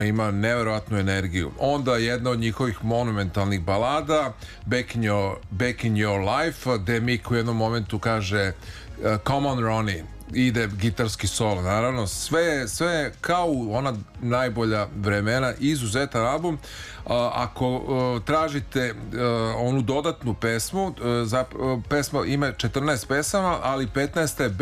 ima neverovatnu energiju. Onda jedna od njihovih monumentalnih balada Back in Your Life, gde Mick u jednom momentu kaže Come on Ronnie, ide gitarski solo, naravno sve kao u ona najbolja vremena, izuzetan album. Ako tražite onu dodatnu pesmu, pesma ima 14 pesama, ali 15. je